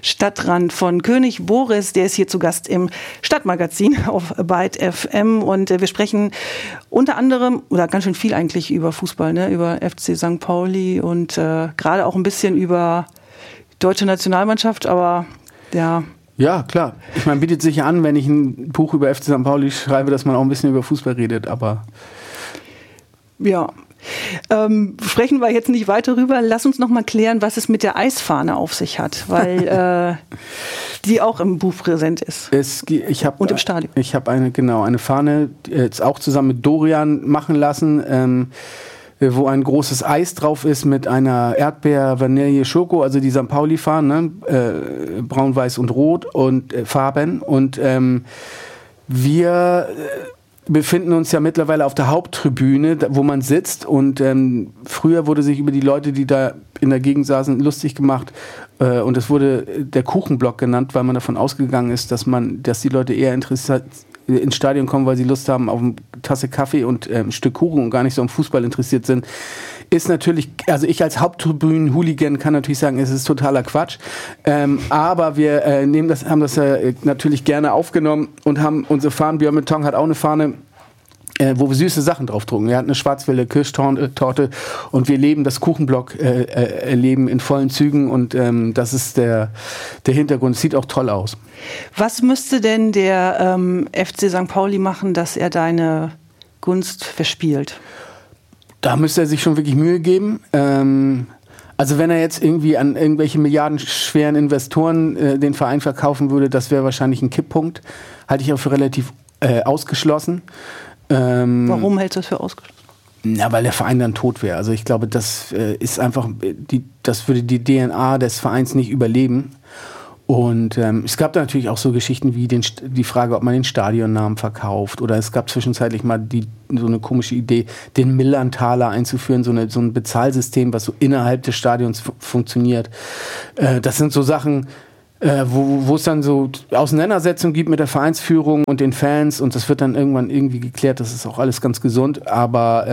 Stadtrand von König Boris. Der ist hier zu Gast im Stadtmagazin auf Byte FM und wir sprechen unter anderem, oder ganz schön viel eigentlich über Fußball, ne? Über FC St. Pauli und gerade auch ein bisschen über deutsche Nationalmannschaft, aber ja. Ja, klar. Ich meine, bietet sich ja an, wenn ich ein Buch über FC St. Pauli schreibe, dass man auch ein bisschen über Fußball redet, aber... Ja, sprechen wir jetzt nicht weiter rüber. Lass uns noch mal klären, was es mit der Eisfahne auf sich hat, weil die auch im Buch präsent ist. Und im Stadion. Ich habe eine Fahne, jetzt auch zusammen mit Dorian machen lassen, wo ein großes Eis drauf ist mit einer Erdbeer, Vanille, Schoko, also die St. Pauli-Fahne, braun, weiß und rot und Farben. Und wir befinden uns ja mittlerweile auf der Haupttribüne, wo man sitzt. Und früher wurde sich über die Leute, die da in der Gegend saßen, lustig gemacht. Und es wurde der Kuchenblock genannt, weil man davon ausgegangen ist, dass die Leute eher interessiert ins Stadion kommen, weil sie Lust haben auf eine Tasse Kaffee und ein Stück Kuchen und gar nicht so am Fußball interessiert sind, ist natürlich, also ich als Haupttribünen-Hooligan kann natürlich sagen, es ist totaler Quatsch, aber wir haben das natürlich gerne aufgenommen und haben unsere Fahnen, Björn mit Tong hat auch eine Fahne, wo wir süße Sachen draufdrucken. Er hat eine Schwarzwälder Kirschtorte und wir leben das Kuchenblock erleben in vollen Zügen und das ist der Hintergrund. Es sieht auch toll aus. Was müsste denn der FC St. Pauli machen, dass er deine Gunst verspielt? Da müsste er sich schon wirklich Mühe geben. Also wenn er jetzt irgendwie an irgendwelche milliardenschweren Investoren den Verein verkaufen würde, das wäre wahrscheinlich ein Kipppunkt. Halte ich auch für relativ ausgeschlossen. Warum hältst du das für ausgeschlossen? Na, weil der Verein dann tot wäre. Also ich glaube, das ist einfach, das würde die DNA des Vereins nicht überleben. Und es gab da natürlich auch so Geschichten wie die Frage, ob man den Stadionnamen verkauft. Oder es gab zwischenzeitlich mal so eine komische Idee, den Millern-Taler einzuführen, so ein Bezahlsystem, was so innerhalb des Stadions funktioniert. Das sind so Sachen, wo es dann so Auseinandersetzungen gibt mit der Vereinsführung und den Fans und das wird dann irgendwann irgendwie geklärt, das ist auch alles ganz gesund, aber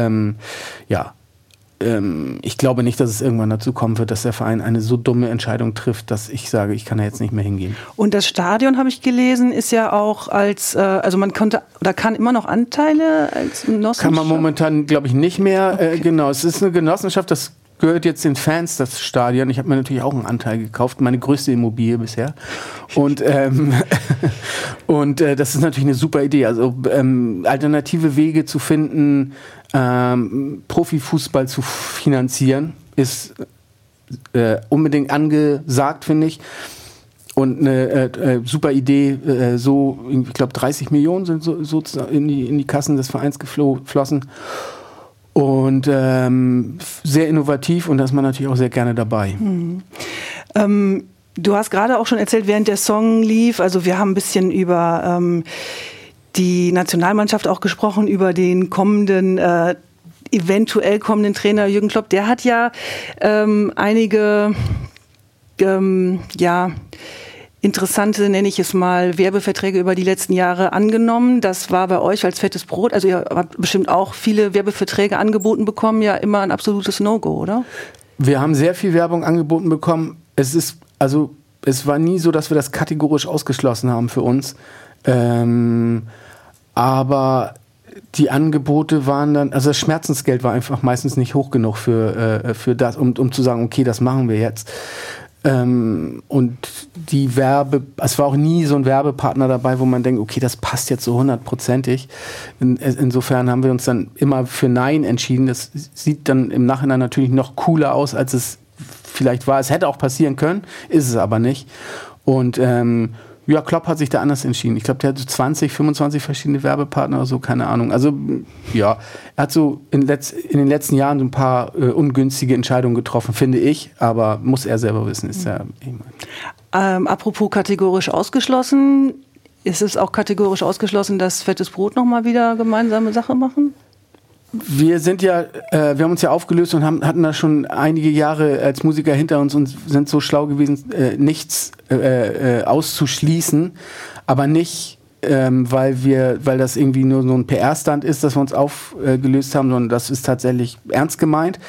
ich glaube nicht, dass es irgendwann dazu kommen wird, dass der Verein eine so dumme Entscheidung trifft, dass ich sage, ich kann da jetzt nicht mehr hingehen. Und das Stadion, habe ich gelesen, ist ja auch also man konnte oder kann immer noch Anteile als Genossenschaft? Kann man momentan, glaube ich, nicht mehr. Okay. Genau, es ist eine Genossenschaft, das gehört jetzt den Fans, das Stadion. Ich habe mir natürlich auch einen Anteil gekauft, meine größte Immobilie bisher. Und das ist natürlich eine super Idee. Also alternative Wege zu finden, Profifußball zu finanzieren, ist unbedingt angesagt, finde ich. Und eine super Idee, ich glaube 30 Millionen sind so in die Kassen des Vereins geflossen. Und sehr innovativ und da ist man natürlich auch sehr gerne dabei. Du hast gerade auch schon erzählt, während der Song lief, also wir haben ein bisschen über die Nationalmannschaft auch gesprochen, über den eventuell kommenden Trainer Jürgen Klopp. Der hat ja einige interessante, nenne ich es mal, Werbeverträge über die letzten Jahre angenommen. Das war bei euch als fettes Brot. Also ihr habt bestimmt auch viele Werbeverträge angeboten bekommen. Ja, immer ein absolutes No-Go, oder? Wir haben sehr viel Werbung angeboten bekommen. Es war nie so, dass wir das kategorisch ausgeschlossen haben für uns. Aber die Angebote waren dann, also das Schmerzensgeld war einfach meistens nicht hoch genug für das, um zu sagen, okay, das machen wir jetzt. Und es war auch nie so ein Werbepartner dabei, wo man denkt, okay, das passt jetzt so 100%ig. Insofern haben wir uns dann immer für Nein entschieden. Das sieht dann im Nachhinein natürlich noch cooler aus, als es vielleicht war. Es hätte auch passieren können, ist es aber nicht. Und Klopp hat sich da anders entschieden. Ich glaube, der hat so 20, 25 verschiedene Werbepartner oder so, keine Ahnung. Also ja, er hat so in den letzten Jahren so ein paar ungünstige Entscheidungen getroffen, finde ich. Aber muss er selber wissen. Ist ja. Apropos kategorisch ausgeschlossen, ist es auch kategorisch ausgeschlossen, dass Fettes Brot nochmal wieder gemeinsame Sache machen? Wir haben uns ja aufgelöst und hatten da schon einige Jahre als Musiker hinter uns und sind so schlau gewesen, nichts auszuschließen, aber nicht, weil das irgendwie nur so ein PR-Stand ist, dass wir uns aufgelöst haben, sondern das ist tatsächlich ernst gemeint.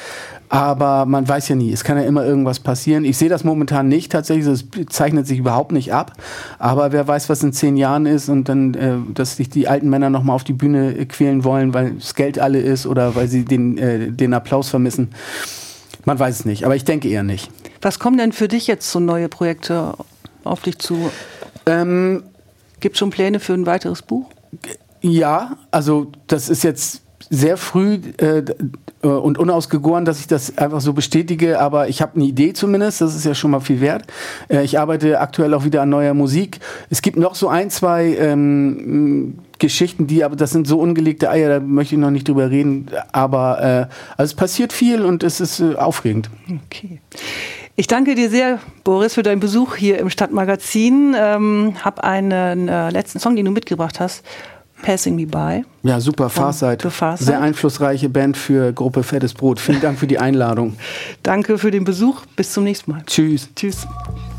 Aber man weiß ja nie, es kann ja immer irgendwas passieren. Ich sehe das momentan nicht tatsächlich, es zeichnet sich überhaupt nicht ab. Aber wer weiß, was in 10 Jahren ist und dann, dass sich die alten Männer nochmal auf die Bühne quälen wollen, weil das Geld alle ist oder weil sie den Applaus vermissen. Man weiß es nicht, aber ich denke eher nicht. Was kommen denn für dich jetzt so neue Projekte auf dich zu? Gibt es schon Pläne für ein weiteres Buch? Ja, also das ist jetzt sehr früh und unausgegoren, dass ich das einfach so bestätige, aber ich habe eine Idee zumindest, das ist ja schon mal viel wert. Ich arbeite aktuell auch wieder an neuer Musik. Es gibt noch so 1, 2 Geschichten, aber das sind so ungelegte Eier, da möchte ich noch nicht drüber reden, aber also es passiert viel und es ist aufregend. Okay. Ich danke dir sehr, Boris, für deinen Besuch hier im Stadtmagazin. Hab einen letzten Song, den du mitgebracht hast, Passing Me By. Ja, super, Farsight. Sehr einflussreiche Band für Gruppe Fettes Brot. Vielen Dank für die Einladung. Danke für den Besuch. Bis zum nächsten Mal. Tschüss. Tschüss.